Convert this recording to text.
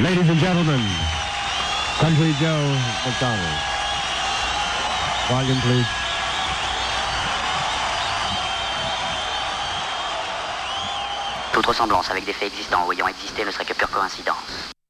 Ladies and gentlemen, Country Joe McDonald. Volume, please. Toute ressemblance avec des faits existants ou ayant existé ne serait que pure coïncidence.